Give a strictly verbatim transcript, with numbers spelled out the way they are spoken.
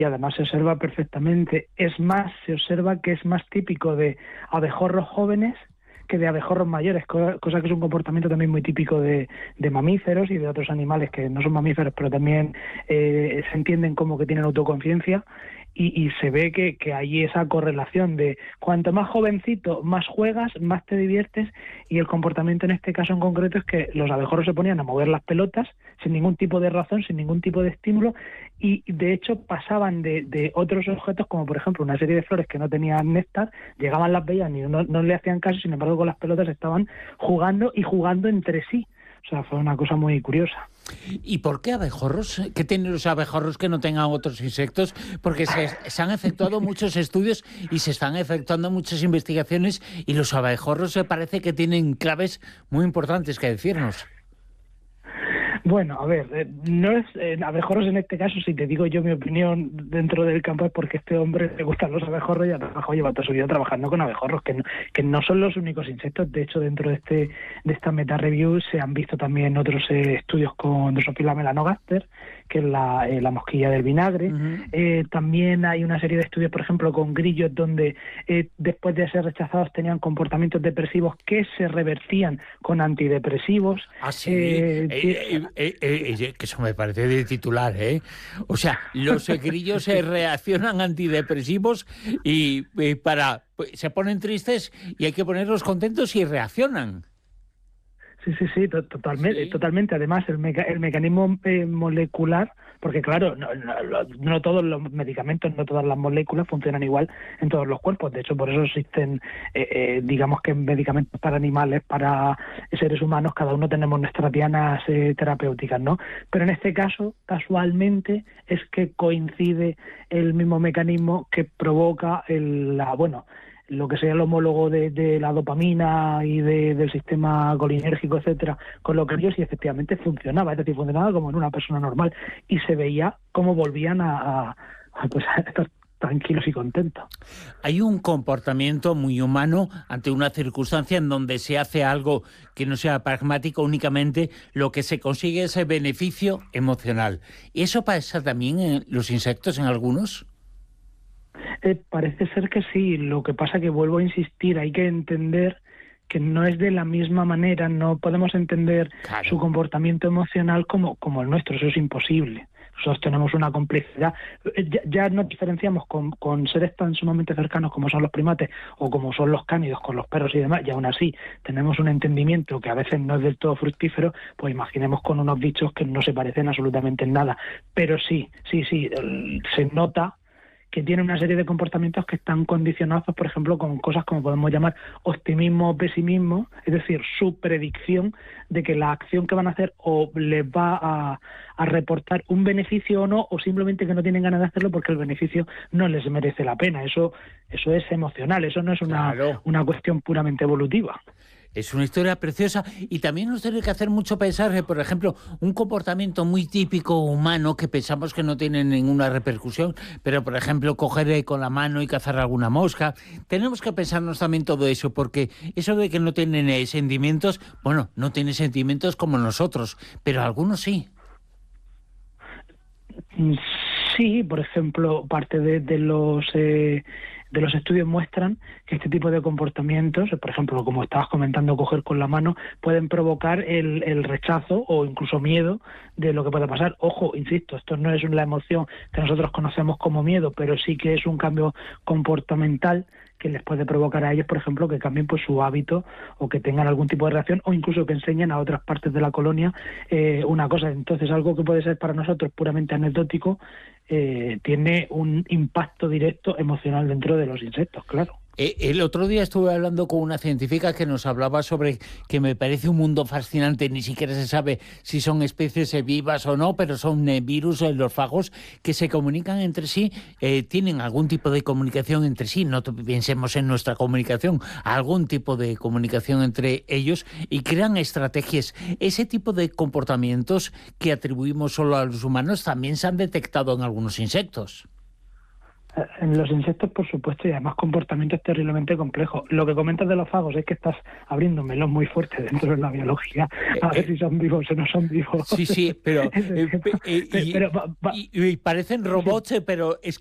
y además se observa perfectamente. Es más, se observa que es más típico de abejorros jóvenes que de abejorros mayores, cosa que es un comportamiento también muy típico de, de mamíferos y de otros animales que no son mamíferos, pero también eh, se entienden como que tienen autoconciencia. Y, y se ve que, que hay esa correlación de cuanto más jovencito, más juegas, más te diviertes, y el comportamiento en este caso en concreto es que los abejorros se ponían a mover las pelotas sin ningún tipo de razón, sin ningún tipo de estímulo, y de hecho pasaban de, de otros objetos, como por ejemplo una serie de flores que no tenían néctar, llegaban, las veían y no, no le hacían caso, sin embargo con las pelotas estaban jugando y jugando entre sí. O sea, fue una cosa muy curiosa. ¿Y por qué abejorros? ¿Qué tienen los abejorros que no tengan otros insectos? Porque se, se han efectuado muchos estudios y se están efectuando muchas investigaciones, y los abejorros se parece que tienen claves muy importantes que decirnos. Bueno, a ver, eh, no es eh, abejorros en este caso. Si te digo yo mi opinión dentro del campo, es porque a este hombre le gustan los abejorros y ha trabajado, lleva toda su vida trabajando con abejorros, que no, que no son los únicos insectos. De hecho, dentro de este de esta meta-review se han visto también otros eh, estudios con Drosophila melanogaster, que es la, eh, la mosquilla del vinagre. Uh-huh. Eh, también hay una serie de estudios, por ejemplo, con grillos, donde eh, después de ser rechazados tenían comportamientos depresivos que se revertían con antidepresivos. Ah, sí. Eh, eh, eh, eh, eh, que eso me parece de titular, ¿eh? O sea, los grillos se reaccionan antidepresivos y eh, para se ponen tristes y hay que ponerlos contentos y reaccionan. Sí, sí, sí, totalmente, sí. totalmente. Además, el, meca el mecanismo eh, molecular, porque claro, no, no, no todos los medicamentos, no todas las moléculas funcionan igual en todos los cuerpos. De hecho, por eso existen, eh, eh, digamos que medicamentos para animales, para seres humanos, cada uno tenemos nuestras dianas eh, terapéuticas, ¿no? Pero en este caso, casualmente, es que coincide el mismo mecanismo que provoca el, la, bueno, lo que sería el homólogo de, de la dopamina y de, del sistema colinérgico, etcétera, con los grillos, y efectivamente funcionaba, es decir, funcionaba como en una persona normal, y se veía cómo volvían a, a, a, pues, a estar tranquilos y contentos. Hay un comportamiento muy humano ante una circunstancia en donde se hace algo que no sea pragmático, únicamente lo que se consigue es el beneficio emocional. ¿Y eso pasa también en los insectos, en algunos? Eh, parece ser que sí. Lo que pasa que vuelvo a insistir, hay que entender que no es de la misma manera, no podemos entender claro. su comportamiento emocional como, como el nuestro, eso es imposible. Nosotros tenemos una complejidad, ya, ya nos diferenciamos con, con seres tan sumamente cercanos como son los primates o como son los cánidos con los perros y demás, y aún así tenemos un entendimiento que a veces no es del todo fructífero. Pues imaginemos con unos bichos que no se parecen absolutamente en nada, pero sí, sí, sí, se nota que tiene una serie de comportamientos que están condicionados, por ejemplo, con cosas como podemos llamar optimismo o pesimismo, es decir, su predicción de que la acción que van a hacer o les va a, a reportar un beneficio o no, o simplemente que no tienen ganas de hacerlo porque el beneficio no les merece la pena. Eso, eso es emocional, eso no es una, claro. una cuestión puramente evolutiva. Es una historia preciosa, y también nos tiene que hacer mucho pensar que, por ejemplo, un comportamiento muy típico humano que pensamos que no tiene ninguna repercusión, pero, por ejemplo, coger con la mano y cazar alguna mosca, tenemos que pensarnos también todo eso, porque eso de que no tienen eh, sentimientos, bueno, no tienen sentimientos como nosotros, pero algunos sí. Sí, por ejemplo, parte de, de los... Eh... de los estudios muestran que este tipo de comportamientos, por ejemplo, como estabas comentando, coger con la mano, pueden provocar el, el rechazo o incluso miedo de lo que pueda pasar. Ojo, insisto, esto no es la emoción que nosotros conocemos como miedo, pero sí que es un cambio comportamental que les puede provocar a ellos, por ejemplo, que cambien pues su hábito o que tengan algún tipo de reacción, o incluso que enseñen a otras partes de la colonia eh, una cosa. Entonces, algo que puede ser para nosotros puramente anecdótico eh, tiene un impacto directo emocional dentro de los insectos, claro. El otro día estuve hablando con una científica que nos hablaba sobre que me parece un mundo fascinante, ni siquiera se sabe si son especies vivas o no, pero son virus, los fagos, que se comunican entre sí, eh, tienen algún tipo de comunicación entre sí, no pensemos en nuestra comunicación, algún tipo de comunicación entre ellos, y crean estrategias. Ese tipo de comportamientos que atribuimos solo a los humanos también se han detectado en algunos insectos. En los insectos, por supuesto, y además comportamientos terriblemente complejos. Lo que comentas de los fagos es que estás abriendo un melón muy fuerte dentro de la biología, a ver si son vivos o no son vivos. Sí, sí, pero, eh, eh, y, pero va, va. Y, y parecen robots, pero es